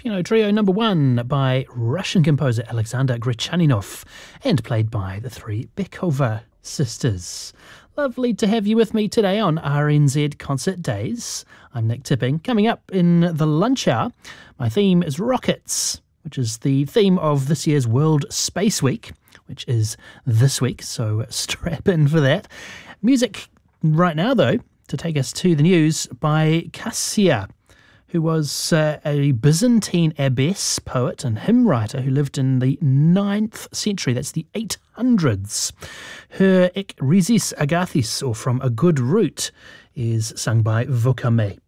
Piano Trio number 1 by Russian composer Alexander Grechaninov and played by the three Bekova sisters. Lovely to have you with me today on RNZ Concert Days. I'm Nick Tipping. Coming up in the lunch hour, my theme is rockets, which is the theme of this year's World Space Week, which is this week, so strap in for that. Music right now, though, to take us to the news by Cassia, who was a Byzantine abbess, poet and hymn writer who lived in the 9th century, that's the 800s. Her Ek Rizis Agathis, or From a Good Root, is sung by Vokame.